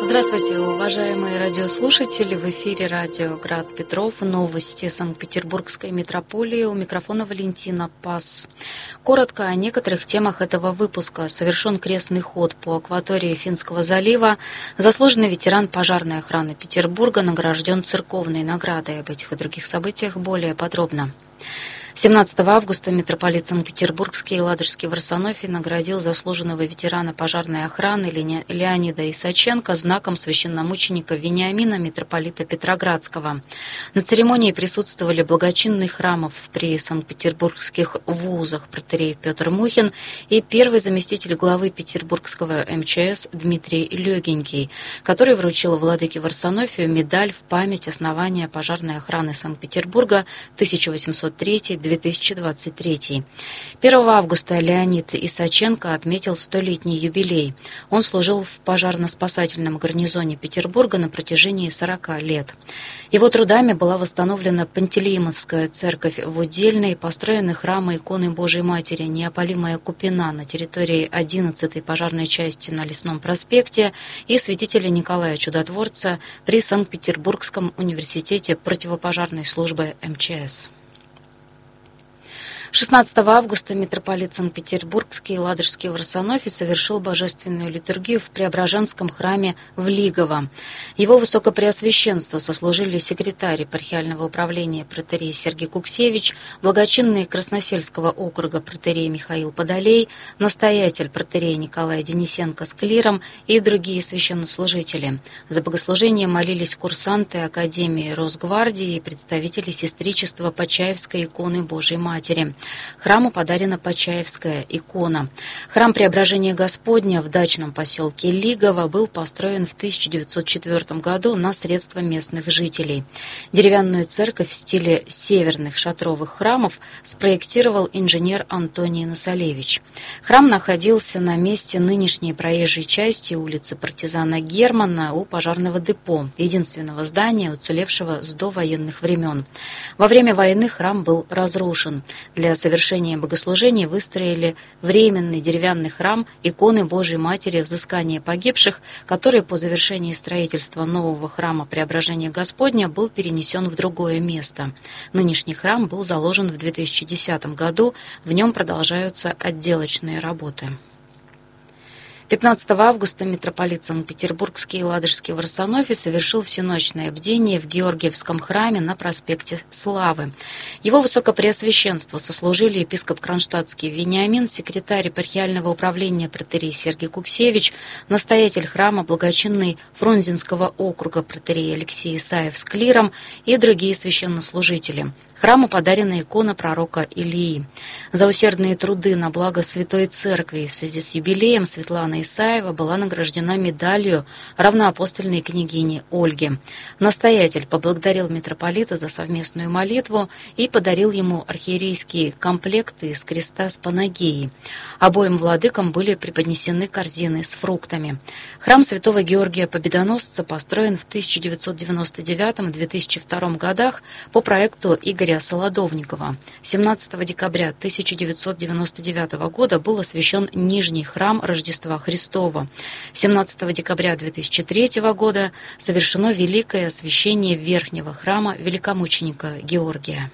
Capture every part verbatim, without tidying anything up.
Здравствуйте, уважаемые радиослушатели! В эфире радио «Град Петров». Новости Санкт-Петербургской метрополии. У микрофона Валентина Пас. Коротко о некоторых темах этого выпуска. Совершен крестный ход по акватории Финского залива. Заслуженный ветеран пожарной охраны Петербурга награжден церковной наградой. Об этих и других событиях более подробно. семнадцатого августа митрополит Санкт-Петербургский и Ладожский Варсонофий наградил заслуженного ветерана пожарной охраны Леонида Исаченко знаком священномученика Вениамина митрополита Петроградского. На церемонии присутствовали благочинный храмов при санкт-петербургских вузах протоиерей Петр Мухин и первый заместитель главы Петербургского эм че эс Дмитрий Легенький, который вручил владыке Варсонофию медаль в память основания пожарной охраны Санкт-Петербурга тысяча восемьсот третий — две тысячи двадцать третий. первого августа Леонид Исаченко отметил столетний юбилей. Он служил в пожарно-спасательном гарнизоне Петербурга на протяжении сорока лет. Его трудами была восстановлена Пантелеимонская церковь в Удельной, построены храмы иконы Божией Матери Неопалимая Купина на территории одиннадцатой пожарной части на Лесном проспекте и святителя Николая Чудотворца при Санкт-Петербургском университете противопожарной службы эм че эс. шестнадцатого августа митрополит Санкт-Петербургский и Ладожский Варсонофий совершил божественную литургию в Преображенском храме в Лигово. Его высокопреосвященство сослужили секретарь епархиального управления протоиерей Сергий Куксевич, благочинный Красносельского округа протоиерей Михаил Подолей, настоятель протоиерей Николай Денисенко с клиром и другие священнослужители. За богослужение молились курсанты Академии Росгвардии и представители сестричества Почаевской иконы Божией Матери. Храму подарена Почаевская икона. Храм Преображения Господня в дачном поселке Лигово был построен в тысяча девятьсот четвёртом году на средства местных жителей. Деревянную церковь в стиле северных шатровых храмов спроектировал инженер Антоний Насалевич. Храм находился на месте нынешней проезжей части улицы партизана Германа у пожарного депо, единственного здания, уцелевшего с довоенных времен. Во время войны храм был разрушен. Для совершения богослужений выстроили временный деревянный храм иконы Божией Матери Взыскания погибших, который по завершении строительства нового храма Преображения Господня был перенесен в другое место. Нынешний храм был заложен в две тысячи десятом году, в нем продолжаются отделочные работы. пятнадцатого августа митрополит Санкт-Петербургский и Ладожский Варсонофий совершил всеночное бдение в Георгиевском храме на проспекте Славы. Его высокопреосвященство сослужили епископ Кронштадтский Вениамин, секретарь епархиального управления протоиерей Сергий Куксевич, настоятель храма благочинный Фрунзенского округа протоиерей Алексей Исаев с клиром и другие священнослужители. Храму подарена икона пророка Илии. За усердные труды на благо Святой Церкви в связи с юбилеем Светлана Исаева была награждена медалью равноапостольной княгини Ольги. Настоятель поблагодарил митрополита за совместную молитву и подарил ему архиерейские комплекты из креста с панагией. Обоим владыкам были преподнесены корзины с фруктами. Храм святого Георгия Победоносца построен в тысяча девятьсот девяносто девятом — две тысячи втором годах по проекту Игоря Солодовникова. семнадцатого декабря тысяча девятьсот девяносто девятого года был освящен Нижний храм Рождества Христова. семнадцатого декабря две тысячи третьего года совершено великое освящение Верхнего храма великомученика Георгия.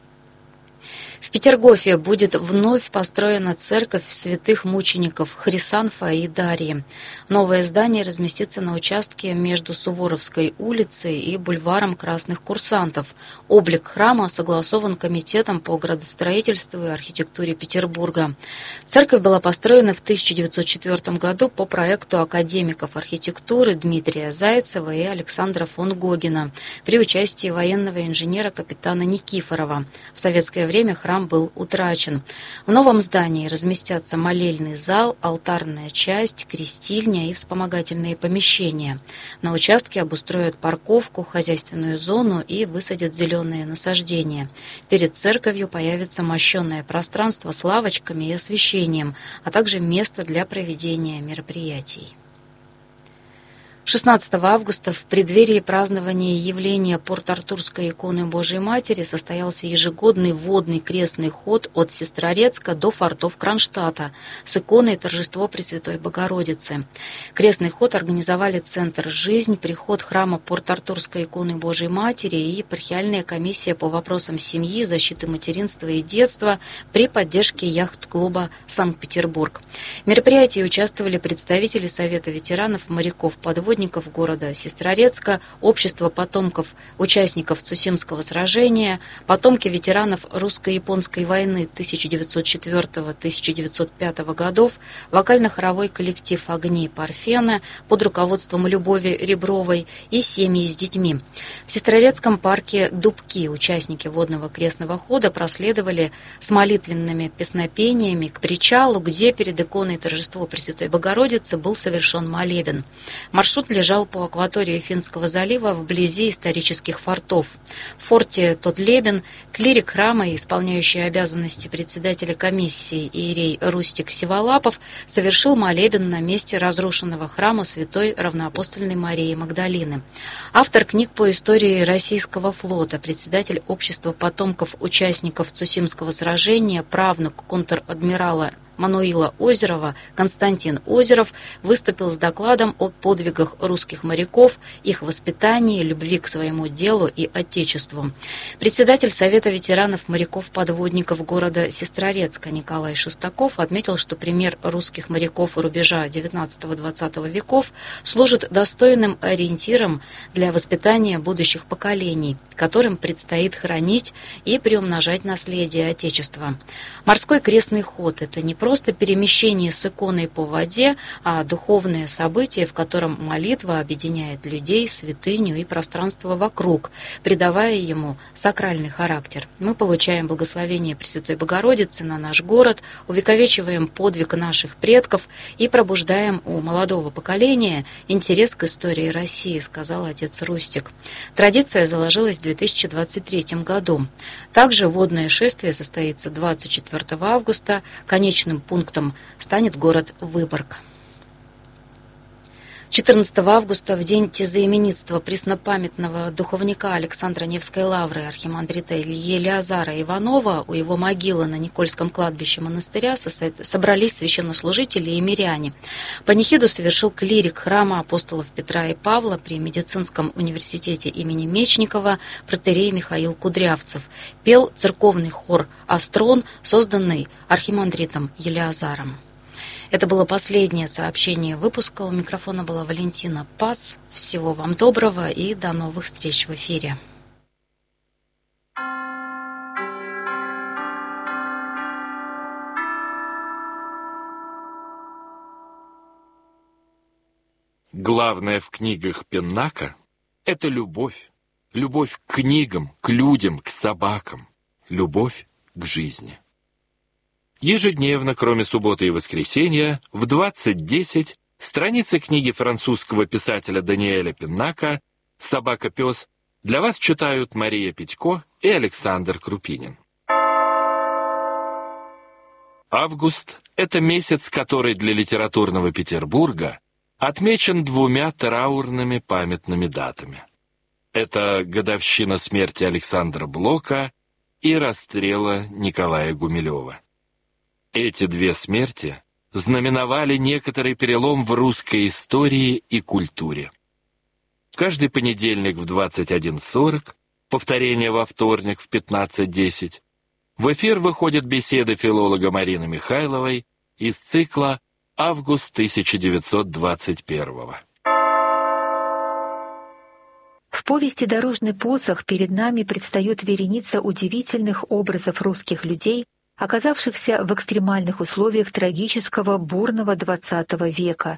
В Петергофе будет вновь построена церковь святых мучеников Хрисанфа и Дарьи. Новое здание разместится на участке между Суворовской улицей и бульваром Красных Курсантов. Облик храма согласован Комитетом по градостроительству и архитектуре Петербурга. Церковь была построена в тысяча девятьсот четвёртом году по проекту академиков архитектуры Дмитрия Зайцева и Александра фон Гогена при участии военного инженера капитана Никифорова. В советское время храм Храм был утрачен. В новом здании разместятся молельный зал, алтарная часть, крестильня и вспомогательные помещения. На участке обустроят парковку, хозяйственную зону и высадят зеленые насаждения. Перед церковью появится мощенное пространство с лавочками и освещением, а также место для проведения мероприятий. шестнадцатого августа в преддверии празднования явления Порт-Артурской иконы Божией Матери состоялся ежегодный водный крестный ход от Сестрорецка до фортов Кронштадта с иконой Торжество Пресвятой Богородицы. Крестный ход организовали Центр «Жизнь», приход храма Порт-Артурской иконы Божией Матери и епархиальная комиссия по вопросам семьи, защиты материнства и детства при поддержке яхт-клуба «Санкт-Петербург». В мероприятии участвовали представители Совета ветеранов моряков-подводников города Сестрорецка, общество потомков участников Цусимского сражения, потомки ветеранов русско-японской войны тысяча девятьсот четвёртого — тысяча девятьсот пятого годов, вокально-хоровой коллектив «Огни» Парфена под руководством Любови Ребровой и семьи с детьми. В Сестрорецком парке Дубки участники водного крестного хода проследовали с молитвенными песнопениями к причалу, где перед иконой Торжества Пресвятой Богородицы был совершен молебен. Маршрут лежал по акватории Финского залива вблизи исторических фортов. В форте Тотлебен клирик храма и исполняющий обязанности председателя комиссии иерей Рустик Сиволапов совершил молебен на месте разрушенного храма Святой Равноапостольной Марии Магдалины. Автор книг по истории российского флота, председатель общества потомков участников Цусимского сражения, правнук контр-адмирала Мануила Озерова Константин Озеров выступил с докладом о подвигах русских моряков, их воспитании, любви к своему делу и Отечеству. Председатель Совета ветеранов моряков-подводников города Сестрорецка Николай Шестаков отметил, что пример русских моряков рубежа девятнадцатого-двадцатого веков служит достойным ориентиром для воспитания будущих поколений, которым предстоит хранить и приумножать наследие Отечества. Морской крестный ход – это не просто перемещение с иконой по воде, а духовное событие, в котором молитва объединяет людей, святыню и пространство вокруг, придавая ему сакральный характер. Мы получаем благословение Пресвятой Богородицы на наш город, увековечиваем подвиг наших предков и пробуждаем у молодого поколения интерес к истории России, сказал отец Рустик. Традиция заложилась в две тысячи двадцать третьем году. Также водное шествие состоится двадцать четвёртого августа. Конечным пунктом станет город Выборг. четырнадцатого августа, в день тезаименитства преснопамятного духовника Александра Невской лавры архимандрита Елеазара Иванова, у его могилы на Никольском кладбище монастыря собрались священнослужители и миряне. Панихиду совершил клирик храма апостолов Петра и Павла при медицинском университете имени Мечникова протоиерей Михаил Кудрявцев. Пел церковный хор «Астрон», созданный архимандритом Елеазаром. Это было последнее сообщение выпуска. У микрофона была Валентина Пас. Всего вам доброго и до новых встреч в эфире. Главное в книгах Пеннака — это любовь. Любовь к книгам, к людям, к собакам. Любовь к жизни. Ежедневно, кроме субботы и воскресенья, в двадцать десять страницы книги французского писателя Даниэля Пеннака «Собака-пес» для вас читают Мария Петько и Александр Крупинин. Август — это месяц, который для литературного Петербурга отмечен двумя траурными памятными датами. Это годовщина смерти Александра Блока и расстрела Николая Гумилева. Эти две смерти знаменовали некоторый перелом в русской истории и культуре. Каждый понедельник в двадцать один сорок, повторение во вторник в пятнадцать десять, в эфир выходят беседы филолога Марины Михайловой из цикла «Август тысяча девятьсот двадцать первого». В повести «Дорожный посох» перед нами предстает вереница удивительных образов русских людей, оказавшихся в экстремальных условиях трагического бурного двадцатого века.